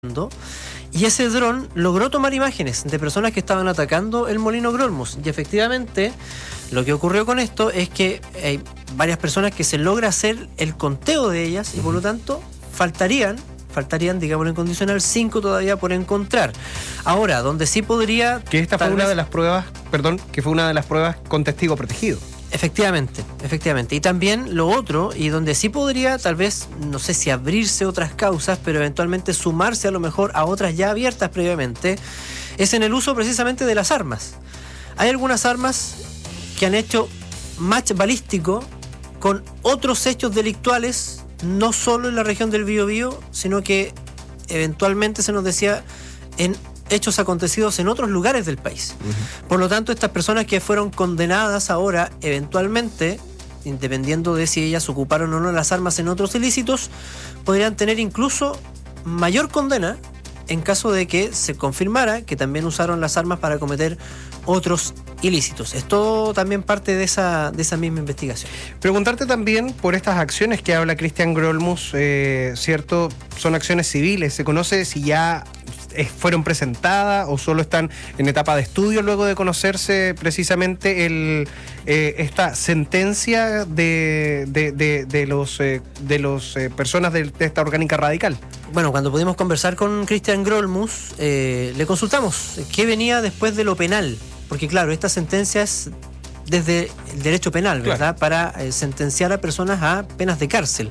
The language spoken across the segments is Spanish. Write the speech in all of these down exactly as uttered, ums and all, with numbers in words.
Y ese dron logró tomar imágenes de personas que estaban atacando el molino Grolmus. Y efectivamente, lo que ocurrió con esto es que hay varias personas que se logra hacer el conteo de ellas y por lo tanto faltarían, faltarían, digamos en condicional, cinco todavía por encontrar. Ahora, donde sí podría... Que esta fue una vez, de las pruebas, perdón, que fue una de las pruebas con testigo protegido. Efectivamente, efectivamente. Y también lo otro, y donde sí podría tal vez, no sé si abrirse otras causas, pero eventualmente sumarse a lo mejor a otras ya abiertas previamente, es en el uso precisamente de las armas. Hay algunas armas que han hecho match balístico con otros hechos delictuales, no solo en la región del Biobío, sino que eventualmente se nos decía en hechos acontecidos en otros lugares del país. Uh-huh. Por lo tanto, estas personas que fueron condenadas ahora, eventualmente, dependiendo de si ellas ocuparon o no las armas en otros ilícitos, podrían tener incluso mayor condena en caso de que se confirmara que también usaron las armas para cometer otros ilícitos. Esto también parte de esa, de esa misma investigación. Preguntarte también por estas acciones que habla Christian Grolmus, eh, ¿cierto? Son acciones civiles. ¿Se conoce si ya fueron presentadas o solo están en etapa de estudio luego de conocerse precisamente el eh, esta sentencia de, de, de, de los eh, de los eh, personas de, de esta orgánica radical? Bueno, cuando pudimos conversar con Christian Grolmus, eh, le consultamos qué venía después de lo penal, porque claro, esta sentencia es desde el derecho penal, ¿verdad? Claro. Para eh, sentenciar a personas a penas de cárcel.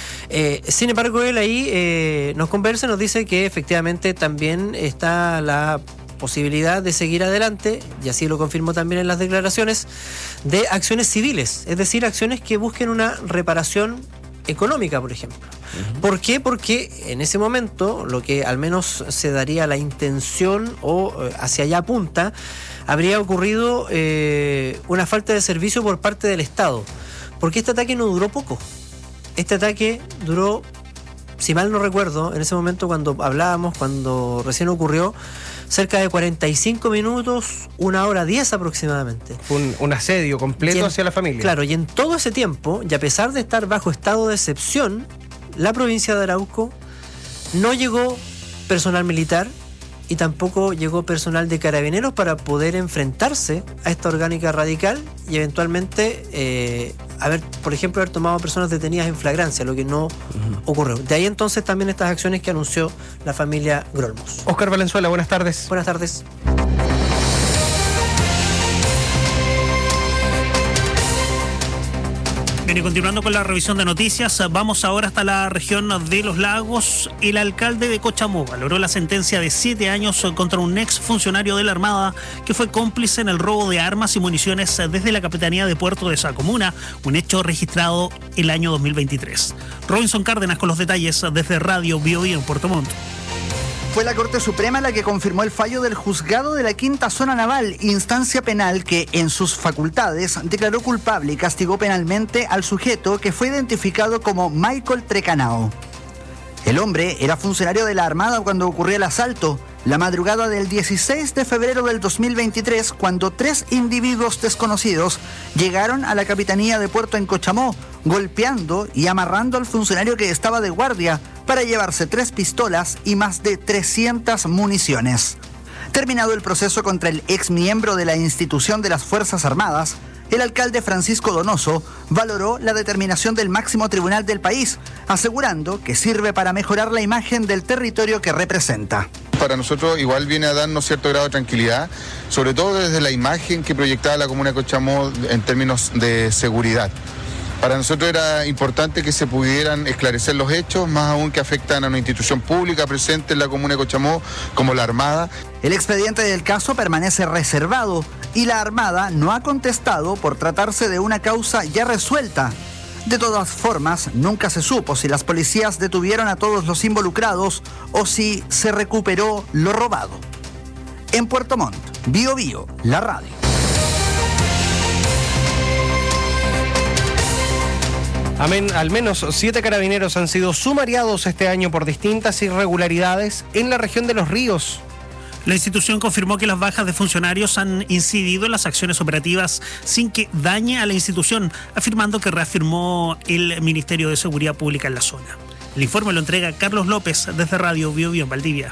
Eh, sin embargo, él ahí eh, nos conversa y nos dice que efectivamente también está la posibilidad de seguir adelante, y así lo confirmó también en las declaraciones, de acciones civiles, es decir, acciones que busquen una reparación económica, por ejemplo. Uh-huh. ¿Por qué? Porque en ese momento, lo que al menos se daría la intención o eh, hacia allá apunta, habría ocurrido eh, una falta de servicio por parte del Estado, porque este ataque no duró poco. Este ataque duró, si mal no recuerdo, en ese momento cuando hablábamos, cuando recién ocurrió, cerca de cuarenta y cinco minutos, una hora diez aproximadamente. Fue un, un asedio completo en, hacia la familia. Claro, y en todo ese tiempo, y a pesar de estar bajo estado de excepción, la provincia de Arauco no llegó personal militar y tampoco llegó personal de carabineros para poder enfrentarse a esta orgánica radical y eventualmente eh, haber, por ejemplo, haber tomado personas detenidas en flagrancia, lo que no uh-huh. ocurrió. De ahí entonces también estas acciones que anunció la familia Grolmus. Oscar Valenzuela, buenas tardes. Buenas tardes. Bien, y continuando con la revisión de noticias, vamos ahora hasta la región de Los Lagos. El alcalde de Cochamó valoró la sentencia de siete años contra un ex funcionario de la Armada que fue cómplice en el robo de armas y municiones desde la Capitanía de Puerto de esa comuna, un hecho registrado el año dos mil veintitrés. Robinson Cárdenas con los detalles desde Radio Biobío en Puerto Montt. Fue la Corte Suprema la que confirmó el fallo del juzgado de la Quinta Zona Naval, instancia penal que, en sus facultades, declaró culpable y castigó penalmente al sujeto que fue identificado como Michael Trecanao. El hombre era funcionario de la Armada cuando ocurrió el asalto, la madrugada del dieciséis de febrero del dos mil veintitrés, cuando tres individuos desconocidos llegaron a la Capitanía de Puerto en Cochamó, golpeando y amarrando al funcionario que estaba de guardia para llevarse tres pistolas y más de trescientas municiones. Terminado el proceso contra el ex miembro de la institución de las Fuerzas Armadas, el alcalde Francisco Donoso valoró la determinación del máximo tribunal del país, asegurando que sirve para mejorar la imagen del territorio que representa. Para nosotros igual viene a darnos cierto grado de tranquilidad, sobre todo desde la imagen que proyectaba la comuna de Cochamó en términos de seguridad. Para nosotros era importante que se pudieran esclarecer los hechos, más aún que afectan a una institución pública presente en la comuna de Cochamó, como la Armada. El expediente del caso permanece reservado y la Armada no ha contestado por tratarse de una causa ya resuelta. De todas formas, nunca se supo si las policías detuvieron a todos los involucrados o si se recuperó lo robado. En Puerto Montt, Bio Bio, la radio. Amén. Al menos siete carabineros han sido sumariados este año por distintas irregularidades en la región de Los Ríos. La institución confirmó que las bajas de funcionarios han incidido en las acciones operativas sin que dañe a la institución, afirmando que reafirmó el Ministerio de Seguridad Pública en la zona. El informe lo entrega Carlos López desde Radio Bio Bio en Valdivia.